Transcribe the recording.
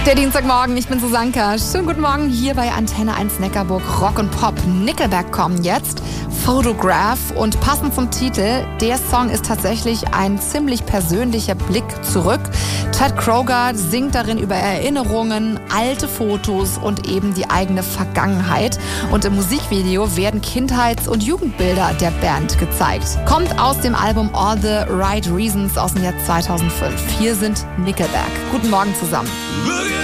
Der Dienstagmorgen, ich bin Susanka. Schönen guten Morgen hier bei Antenne 1 Neckarburg. Rock und Pop. Nickelback kommen jetzt. Photograph. Und passend zum Titel, der Song ist tatsächlich ein ziemlich persönlicher Blick zurück. Chad Kroeger singt darin über Erinnerungen, alte Fotos und eben die eigene Vergangenheit. Und im Musikvideo werden Kindheits- und Jugendbilder der Band gezeigt. Kommt aus dem Album All the Right Reasons aus dem Jahr 2005. Hier sind Nickelback. Guten Morgen zusammen.